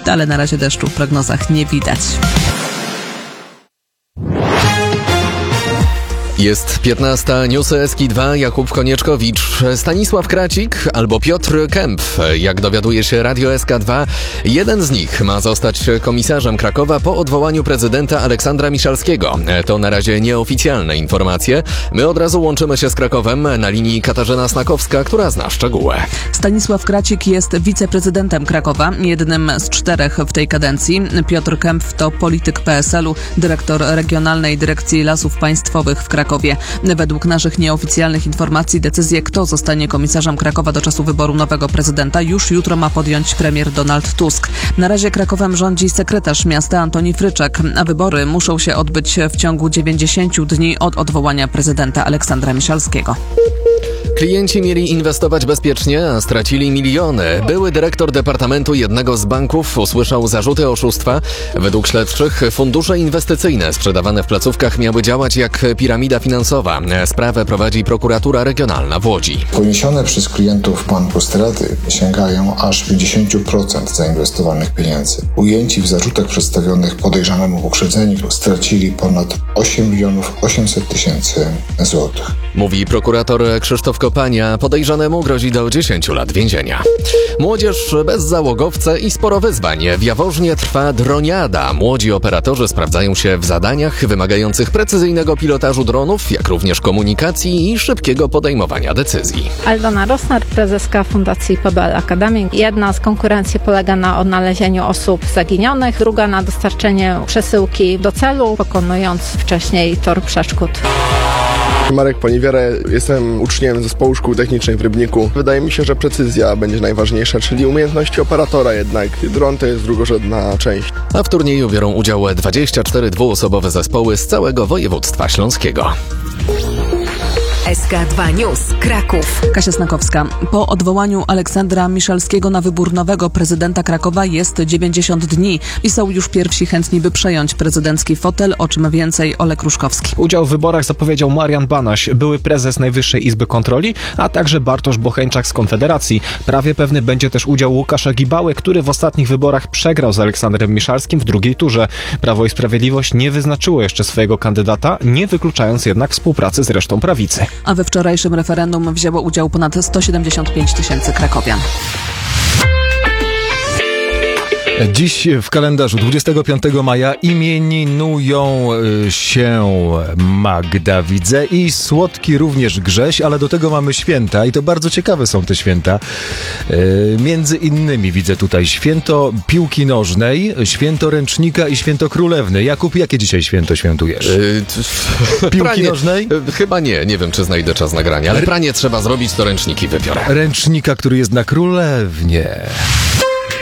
ale na razie deszczu w prognozach nie widać. Jest 15, newsy SK2, Jakub Konieczkowicz, Stanisław Kracik albo Piotr Kęp. Jak dowiaduje się Radio SK2, jeden z nich ma zostać komisarzem Krakowa po odwołaniu prezydenta Aleksandra Miszalskiego. To na razie nieoficjalne informacje. My od razu łączymy się z Krakowem. Na linii Katarzyna Snakowska, która zna szczegóły. Stanisław Kracik jest wiceprezydentem Krakowa, jednym z 4 w tej kadencji. Piotr Kęp to polityk PSL-u, dyrektor Regionalnej Dyrekcji Lasów Państwowych w Krakowie. Według naszych nieoficjalnych informacji decyzję, kto zostanie komisarzem Krakowa do czasu wyboru nowego prezydenta, już jutro ma podjąć premier Donald Tusk. Na razie Krakowem rządzi sekretarz miasta Antoni Fryczek, a wybory muszą się odbyć w ciągu 90 dni od odwołania prezydenta Aleksandra Miszalskiego. Klienci mieli inwestować bezpiecznie, a stracili miliony. Były dyrektor departamentu jednego z banków usłyszał zarzuty oszustwa. Według śledczych fundusze inwestycyjne sprzedawane w placówkach miały działać jak piramida finansowa. Sprawę prowadzi prokuratura regionalna w Łodzi. Poniesione przez klientów banku straty sięgają aż 50% zainwestowanych pieniędzy. Ujęci w zarzutach przedstawionych podejrzanemu w uprzedzeniu stracili ponad 8 800 000 złotych. Mówi prokurator Krzysztof Kopania. Podejrzanemu grozi do 10 lat więzienia. Młodzież bez załogowce i sporo wyzwań. W Jaworznie trwa droniada. Młodzi operatorzy sprawdzają się w zadaniach wymagających precyzyjnego pilotażu dronów, jak również komunikacji i szybkiego podejmowania decyzji. Aldona Rosner, prezeska Fundacji PBL Academy. Jedna z konkurencji polega na odnalezieniu osób zaginionych, druga na dostarczenie przesyłki do celu, pokonując wcześniej tor przeszkód. Marek Poniwiera, jestem uczniem zespołu szkół technicznej w Rybniku. Wydaje mi się, że precyzja będzie najważniejsza, czyli umiejętności operatora jednak. Dron to jest drugorzędna część. A w turnieju biorą udział 24 dwuosobowe zespoły z całego województwa śląskiego. SK2 News, Kraków. Kasia Snakowska. Po odwołaniu Aleksandra Miszalskiego na wybór nowego prezydenta Krakowa jest 90 dni i są już pierwsi chętni, by przejąć prezydencki fotel, o czym więcej Olek Ruszkowski. Udział w wyborach zapowiedział Marian Banaś, były prezes Najwyższej Izby Kontroli, a także Bartosz Bocheńczak z Konfederacji. Prawie pewny będzie też udział Łukasza Gibały, który w ostatnich wyborach przegrał z Aleksandrem Miszalskim w drugiej turze. Prawo i Sprawiedliwość nie wyznaczyło jeszcze swojego kandydata, nie wykluczając jednak współpracy z resztą prawicy. A we wczorajszym referendum wzięło udział ponad 175 000 krakowian. Dziś w kalendarzu 25 maja imieninują się Magda, widzę, i słodki również Grześ, ale do tego mamy święta i to bardzo ciekawe są te święta. Między innymi widzę tutaj święto piłki nożnej, święto ręcznika i święto królewny. Jakub, jakie dzisiaj święto świętujesz? Piłki nożnej? Chyba nie wiem, czy znajdę czas nagrania, ale pranie trzeba zrobić, to ręczniki wybiorę. Ręcznika, który jest na królewnie.